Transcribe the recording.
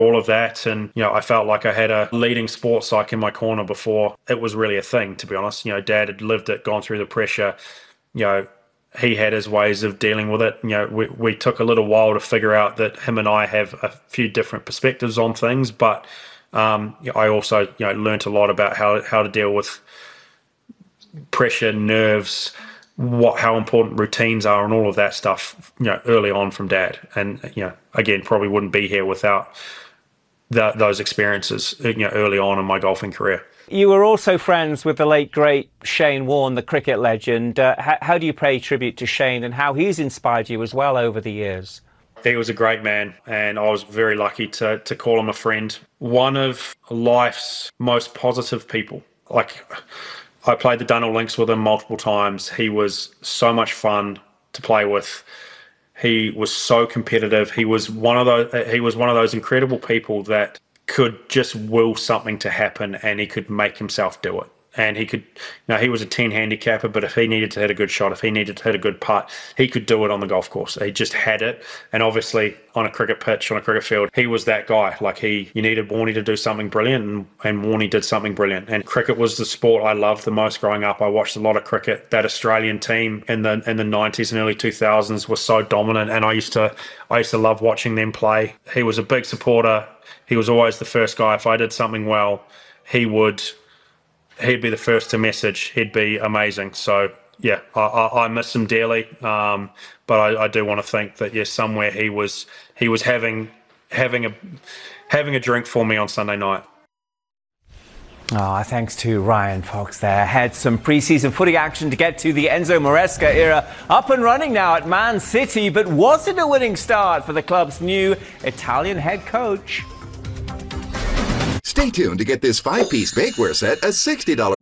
all of that. And, I felt like I had a leading sports psych in my corner before it was really a thing, to be honest. Dad had lived it, gone through the pressure. You know, he had his ways of dealing with it. We took a little while to figure out that him and I have a few different perspectives on things, but I also, learnt a lot about how to deal with pressure, nerves, how important routines are, and all of that stuff, early on from Dad. And, again, probably wouldn't be here without those experiences, early on in my golfing career. You were also friends with the late, great Shane Warne, the cricket legend. How do you pay tribute to Shane and how he's inspired you as well over the years? He was a great man, and I was very lucky to call him a friend. One of life's most positive people. Like, I played the Dunhill Links with him multiple times. He was so much fun to play with. He was so competitive. He was one of those incredible people that could just will something to happen, and he could make himself do it. And he could, he was a 10 handicapper, but if he needed to hit a good shot, if he needed to hit a good putt, he could do it on the golf course. He just had it. And obviously on a cricket pitch, on a cricket field, he was that guy. Like you needed Warnie to do something brilliant, and Warnie did something brilliant. And cricket was the sport I loved the most growing up. I watched a lot of cricket. That Australian team in the 90s and early 2000s was so dominant, and I used to love watching them play. He was a big supporter. He was always the first guy. If I did something well, he'd be the first to message. He'd be amazing. So yeah, I miss him dearly. But I do want to think that somewhere he was having a drink for me on Sunday night. Oh, thanks to Ryan Fox there. Had some pre-season footy action to get to. The Enzo Maresca era up and running now at Man City, but was it a winning start for the club's new Italian head coach? Stay tuned to get this 5-piece bakeware set, a $60